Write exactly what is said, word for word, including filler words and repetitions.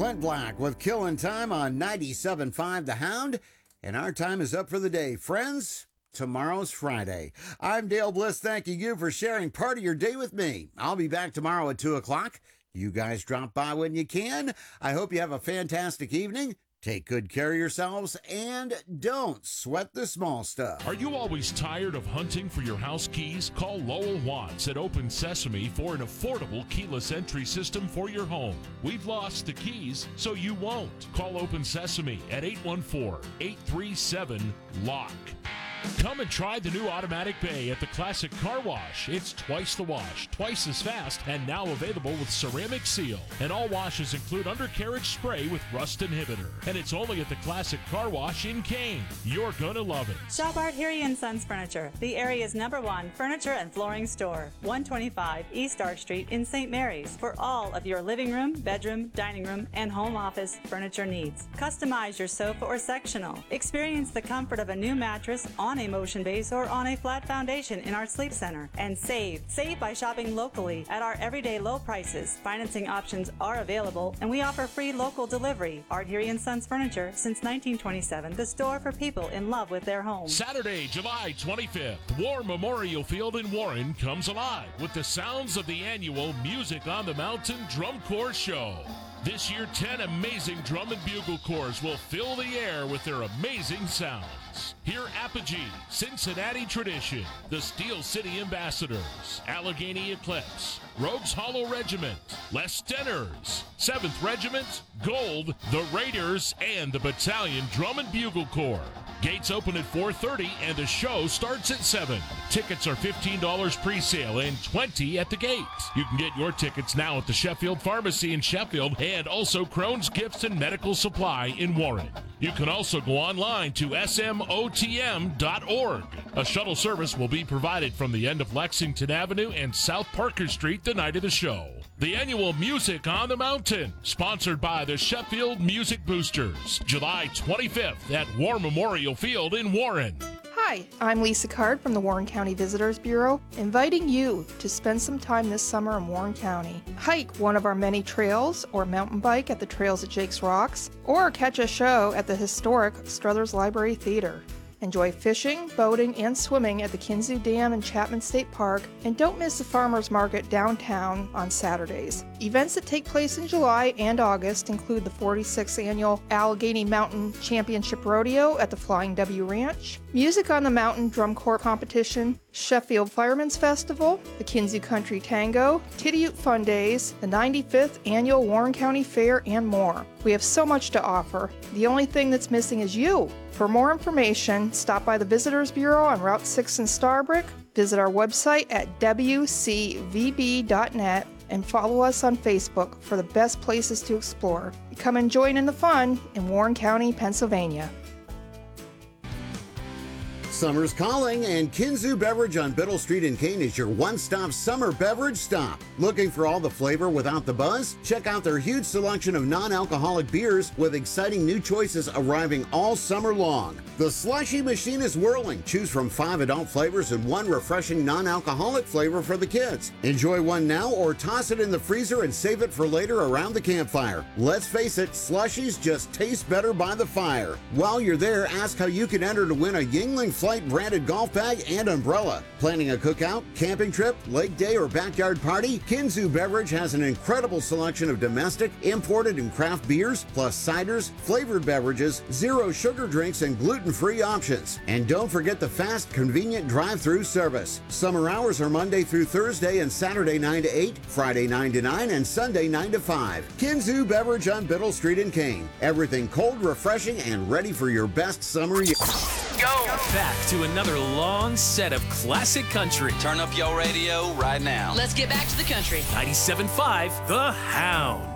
Clint Black with Killin' Time on ninety-seven point five The Hound. And our time is up for the day. Friends, tomorrow's Friday. I'm Dale Bliss, thanking you for sharing part of your day with me. I'll be back tomorrow at two o'clock. You guys drop by when you can. I hope you have a fantastic evening. Take good care of yourselves and don't sweat the small stuff. Are you always tired of hunting for your house keys? Call Lowell Watts at Open Sesame for an affordable keyless entry system for your home. We've lost the keys, so you won't. Call Open Sesame at eight one four, eight three seven, lock. Come and try the new automatic bay at the Classic Car Wash. It's twice the wash, twice as fast, and now available with ceramic seal. And all washes include undercarriage spray with rust inhibitor. And it's only at the Classic Car Wash in Kane. You're gonna love it. Shop Art Harry and Sons Furniture, the area's number one furniture and flooring store. one twenty-five East Arch Street in Saint Mary's for all of your living room, bedroom, dining room, and home office furniture needs. Customize your sofa or sectional. Experience the comfort of a new mattress on a motion base or on a flat foundation in our sleep center. And save. Save by shopping locally at our everyday low prices. Financing options are available, and we offer free local delivery. Art Harry and Sons Furniture since nineteen twenty-seven, the store for people in love with their home. Saturday, July twenty-fifth, War Memorial Field in Warren comes alive with the sounds of the annual Music on the Mountain Drum Corps Show. This year, ten amazing drum and bugle corps will fill the air with their amazing sounds. Hear Apogee, Cincinnati Tradition, the Steel City Ambassadors, Allegheny Eclipse, Rogues Hollow Regiment, Les Stenners, seventh Regiment, Gold, the Raiders, and the Battalion Drum and Bugle Corps. Gates open at four thirty and the show starts at seven. Tickets are fifteen dollars pre-sale and twenty dollars at the gate. You can get your tickets now at the Sheffield Pharmacy in Sheffield and also Crohn's Gifts and Medical Supply in Warren. You can also go online to S M O T M dot org. A shuttle service will be provided from the end of Lexington Avenue and South Parker Street the night of the show. The annual Music on the Mountain, sponsored by the Sheffield Music Boosters, July twenty-fifth at War Memorial Field in Warren. Hi, I'm Lisa Card from the Warren County Visitors Bureau, inviting you to spend some time this summer in Warren County. Hike one of our many trails or mountain bike at the trails at Jake's Rocks, or catch a show at the historic Struthers Library Theater. Enjoy fishing, boating, and swimming at the Kinzua Dam and Chapman State Park, and don't miss the Farmers Market downtown on Saturdays. Events that take place in July and August include the forty-sixth Annual Allegheny Mountain Championship Rodeo at the Flying W Ranch, Music on the Mountain Drum Corps Competition, Sheffield Firemen's Festival, the Kinzua Country Tango, Tidiute Fun Days, the ninety-fifth Annual Warren County Fair, and more. We have so much to offer. The only thing that's missing is you. For more information, stop by the Visitors Bureau on Route six in Starbrick, visit our website at W C V B dot net, and follow us on Facebook for the best places to explore. Come and join in the fun in Warren County, Pennsylvania. Summer's calling, and Kinzua Beverage on Biddle Street in Kane is your one-stop summer beverage stop. Looking for all the flavor without the buzz? Check out their huge selection of non-alcoholic beers with exciting new choices arriving all summer long. The slushy machine is whirling. Choose from five adult flavors and one refreshing non-alcoholic flavor for the kids. Enjoy one now or toss it in the freezer and save it for later around the campfire. Let's face it, slushies just taste better by the fire. While you're there, ask how you can enter to win a Yingling Flight branded golf bag and umbrella. Planning a cookout, camping trip, lake day, or backyard party? Kinzua Beverage has an incredible selection of domestic, imported, and craft beers, plus ciders, flavored beverages, zero sugar drinks, and gluten-free options. And don't forget the fast, convenient drive-through service. Summer hours are Monday through Thursday and Saturday nine to eight, Friday nine to nine, and Sunday nine to five. Kinzua Beverage on Biddle Street in Kane. Everything cold, refreshing, and ready for your best summer year. Go! Back to another long set of classic country. Turn up your radio right now. Let's get back to the country. ninety-seven point five The Hound.